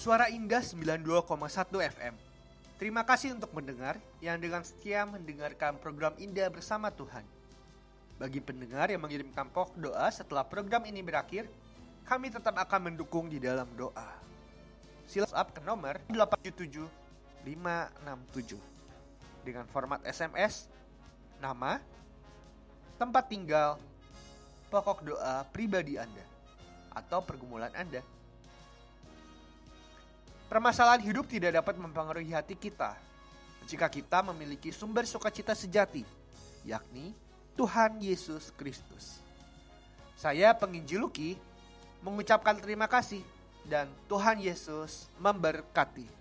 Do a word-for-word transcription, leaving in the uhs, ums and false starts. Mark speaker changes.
Speaker 1: Suara Indah sembilan puluh dua koma satu F M. Terima kasih untuk mendengar yang dengan setia mendengarkan program Indah bersama Tuhan. Bagi pendengar yang mengirimkan pokok doa setelah program ini berakhir, kami tetap akan mendukung di dalam doa. Silakan WhatsApp ke nomor delapan tujuh tujuh lima enam tujuh dengan format S M S, nama, tempat tinggal, pokok doa pribadi Anda, atau pergumulan Anda. Permasalahan hidup tidak dapat mempengaruhi hati kita jika kita memiliki sumber sukacita sejati, yakni Tuhan Yesus Kristus. Saya penginjil Luki mengucapkan terima kasih dan Tuhan Yesus memberkati.